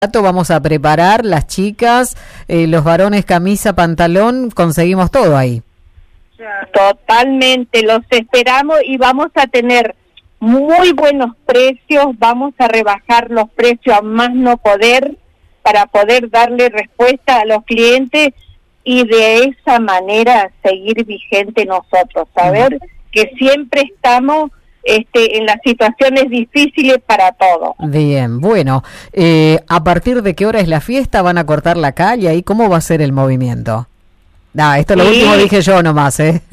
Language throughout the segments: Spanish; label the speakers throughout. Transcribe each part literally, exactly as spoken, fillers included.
Speaker 1: Vamos a preparar las chicas, eh, los varones camisa, pantalón, conseguimos todo ahí.
Speaker 2: Totalmente, los esperamos y vamos a tener muy buenos precios, vamos a rebajar los precios a más no poder para poder darle respuesta a los clientes y de esa manera seguir vigente nosotros, saber uh-huh. que siempre estamos Este, en las situaciones difíciles para todos.
Speaker 1: Bien, bueno, eh, ¿a partir de qué hora es la fiesta? ¿Van a cortar la calle? ¿Ahí cómo va a ser el movimiento? Ah, esto lo sí. último dije yo nomás, ¿eh?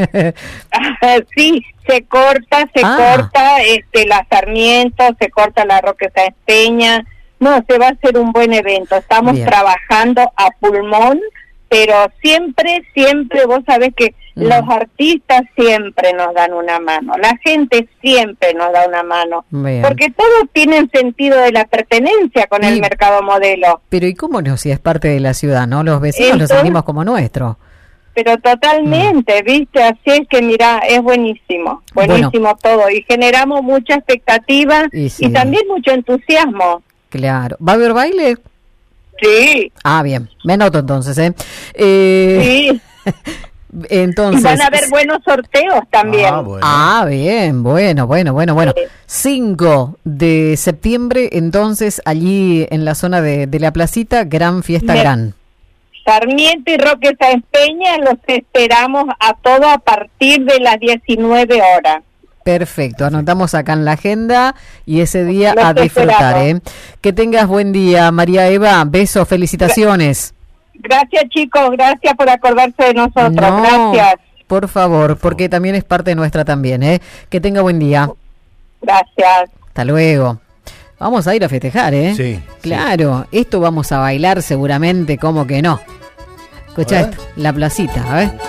Speaker 2: Sí, se corta, se ah. corta este, la Sarmiento, se corta la Roque Sáenz Peña. No, se va a hacer un buen evento. Estamos Bien. trabajando a pulmón, pero siempre, siempre, vos sabés que mm. los artistas siempre nos dan una mano, la gente siempre nos da una mano, Bien. porque todos tienen sentido de la pertenencia con y, el mercado modelo.
Speaker 1: Pero ¿y cómo no? Si es parte de la ciudad, ¿no? Los vecinos Entonces, los sentimos como nuestro.
Speaker 2: Pero totalmente, mm. ¿viste? Así es que mira, es buenísimo, buenísimo bueno. todo, y generamos mucha expectativa y, sí. y también mucho entusiasmo.
Speaker 1: Claro, ¿va a haber baile?
Speaker 2: Sí.
Speaker 1: Ah, bien, me noto entonces, ¿eh? eh
Speaker 2: sí.
Speaker 1: Entonces,
Speaker 2: y van a haber buenos sorteos también.
Speaker 1: Ah, bueno. ah, bien, bueno, bueno, bueno, bueno. Sí. cinco de septiembre, entonces, allí en la zona de, de la placita, gran fiesta de gran.
Speaker 2: Sarmiento y Roque Sáenz Peña los esperamos a todos a partir de las diecinueve horas.
Speaker 1: Perfecto, anotamos acá en la agenda y ese día los a disfrutar, ¿eh? Que tengas buen día, María Eva. Besos, felicitaciones.
Speaker 2: Gracias, chicos, gracias por acordarse de nosotros,
Speaker 1: no,
Speaker 2: gracias.
Speaker 1: Por favor, porque también es parte nuestra también, ¿eh? Que tenga buen día.
Speaker 2: Gracias.
Speaker 1: Hasta luego. Vamos a ir a festejar, ¿eh?
Speaker 3: Sí.
Speaker 1: Claro, sí. Esto vamos a bailar seguramente, ¿cómo que no? Escucha esto, la placita, a ver.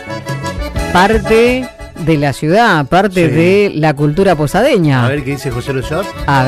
Speaker 1: Parte de la ciudad, parte sí. de la cultura posadeña.
Speaker 3: A ver qué dice José Luis.